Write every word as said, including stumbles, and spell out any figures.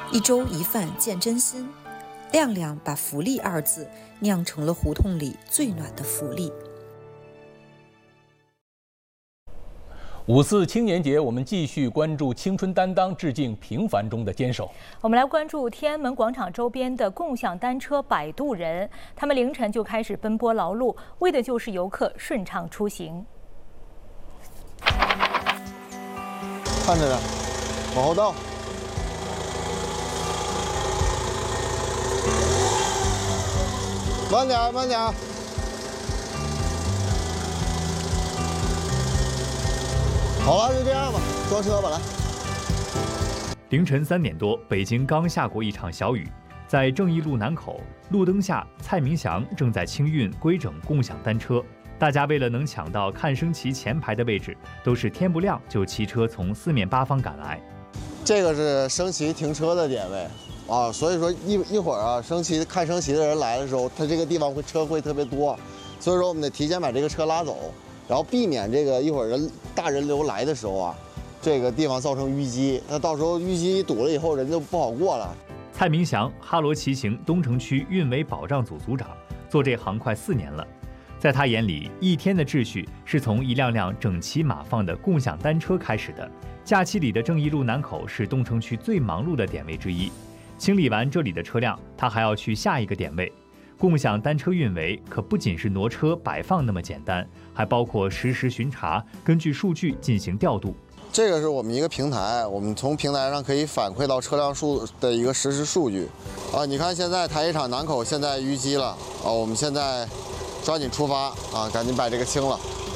一粥一饭见真心，亮亮把福利二字酿成了胡同里最暖的福利。 五四青年节，我们继续关注青春担当，致敬平凡中的坚守。 我们来关注天安门广场周边的共享单车摆渡人，他们凌晨就开始奔波劳碌，为的就是游客顺畅出行。 看着呢，往后倒。慢点，慢点。好了，就这样吧，装车吧，来。 凌晨三点多，北京刚下过一场小雨，在正义路南口路灯下，蔡明祥正在清运规整共享单车。大家为了能抢到看升旗前排的位置，都是天不亮就骑车从四面八方赶来。 这个是升旗停车的点位啊，所以说一一会儿啊，升旗看升旗的人来的时候，他这个地方会车会特别多，所以说我们得提前把这个车拉走。然后避免这个一会儿人大人流来的时候啊，这个地方造成淤积，那到时候淤积堵了以后，人就不好过了。 蔡明祥，哈罗骑行东城区运维保障组组长，做这行快四年了。在他眼里，一天的秩序是从一辆辆整齐码放的共享单车开始的。假期里的正义路南口是东城区最忙碌的点位之一，清理完这里的车辆，他还要去下一个点位。共享单车运维可不仅是挪车摆放那么简单，还包括实时巡查，根据数据进行调度。 这个是我们一个平台，我们从平台上可以反馈到车辆数的一个实时数据。啊，你看现在台一厂南口现在淤积了，啊，我们现在抓紧出发啊，赶紧把这个清了。